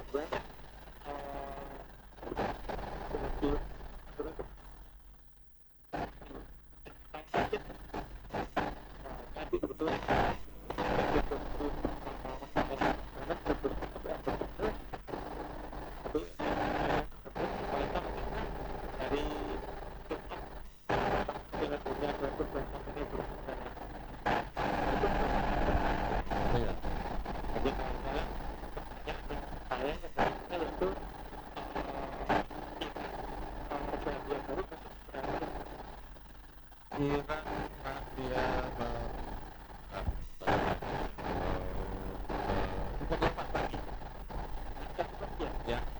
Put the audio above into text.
banyak lebih beruntung sakit tapi kebetulan karena betul tapi kualitas dari dengan dunia 2024 ini belum Iya. jadi kalau saya sebenarnya itu selandia baru masuk berapa Iran Selandia Baru. Pukul 4 pagi ya ya.